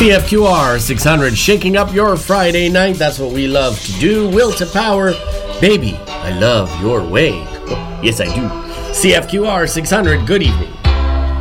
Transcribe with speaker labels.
Speaker 1: CFQR 600, shaking up your Friday night. That's what we love to do. Will to Power. Baby, I love your way. Yes, I do. CFQR 600, good evening.